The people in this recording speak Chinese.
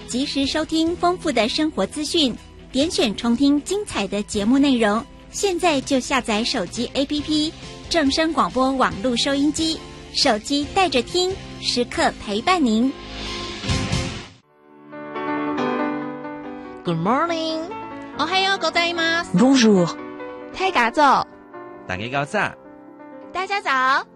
及时收听丰富的生活资讯，点选重听精彩的节目内容。现在就下载手机 APP 正声广播网络收音机，手机带着听，时刻陪伴您。 Good morning， おはようございます。 Bonjour， 太嘎走， 大家早。 大家早。